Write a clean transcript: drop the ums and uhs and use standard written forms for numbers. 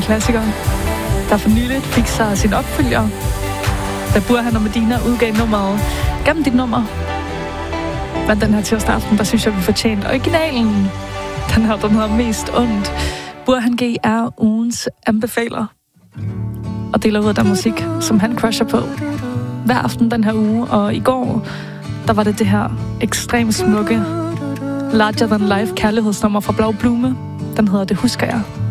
klassiker, der for nyligt fik sig sin opfølger, da Burhan og Medina udgav nummeret Gennem dit nummer. Men den her tirsdag aften, der synes jeg, vi fortjente originalen. Den her, den hedder Mest ondt. Burhan G er ugens anbefaler og deler ud af den musik, som han crusher på hver aften den her uge. Og i går, der var det her ekstremt smukke Larger Than Life kærlighedsnummer fra Blau Blume. Den hedder Det husker jeg.